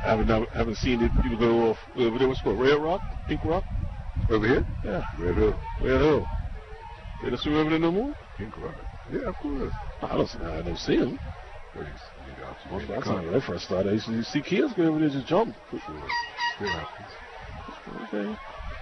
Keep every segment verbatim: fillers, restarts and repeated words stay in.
I haven't, never, haven't seen it. People go off over there. What's it called? Red Rock? Pink Rock? Over here? Yeah. Red Hill. Red Hill. They don't swim over there no more? Pink Rock. Yeah, of course. I don't, I don't see them. Well, that's how when I first started. I used to see kids go over there just jump. Sure. Still happens. Okay.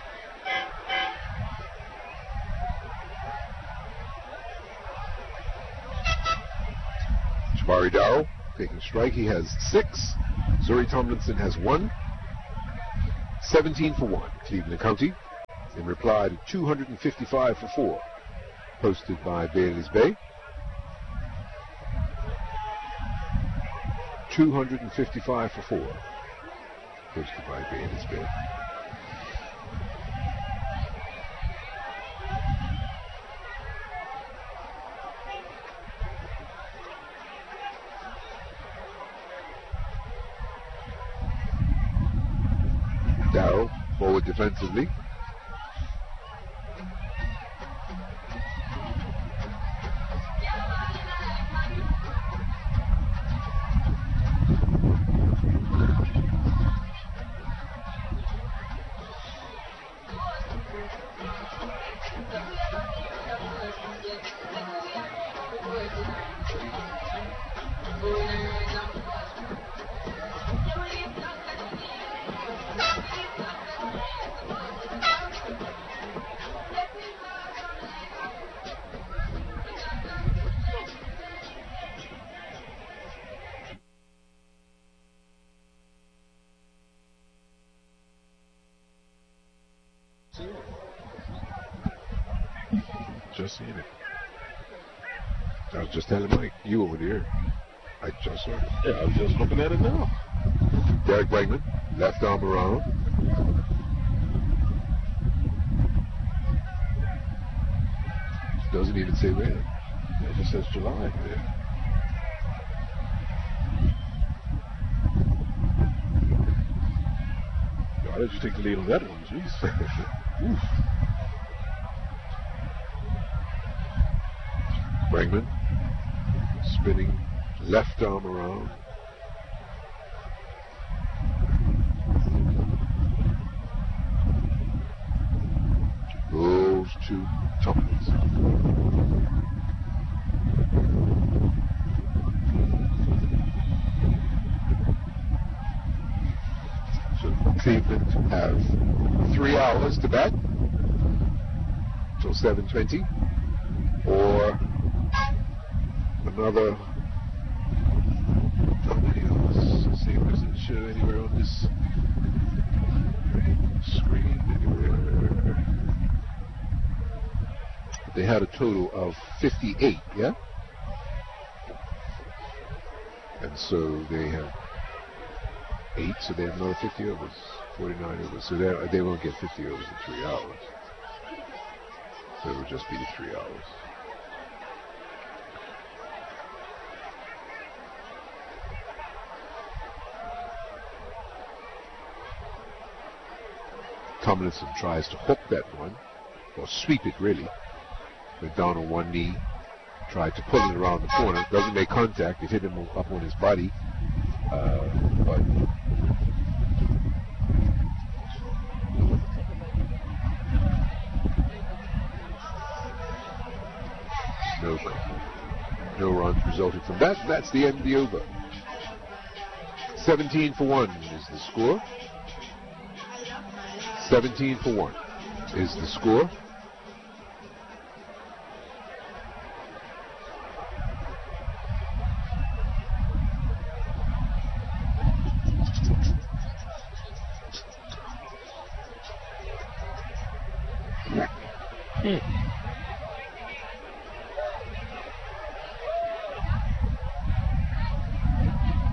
Jabari Darrell taking strike. He has six. Zuri Tomlinson has one. seventeen for one. Cleveland County in reply to two hundred fifty-five for four. Posted by Bailey's Bay. two hundred fifty-five for four. Posted by Bailey's Bay. Darrell forward defensively. Just seen it. I was just telling Mike, you over there. I just saw it. Yeah, I was just looking at it now. Derek Bregman, left arm around. Doesn't even say when. It just says July. Yeah. Why did you take the lead on that one? Jeez. Oof. Bregman spinning left arm around. Rolls to Tomlinson. So Cleveland have three hours to bat till seven twenty, or another, how many hours? Let's see if it doesn't show anywhere on this screen anywhere. They had a total of fifty-eight, yeah? And so they have eight, so they have another fifty overs, forty-nine overs. So they won't get fifty overs in three hours. So it will just be the three hours. Tomlinson tries to hook that one, or sweep it really. Went down on one knee, tried to pull it around the corner. Doesn't make contact. It hit him up on his body. Uh, but no, no runs resulted from that. That's the end of the over. seventeen for one is the score. seventeen for one is the score. Hmm.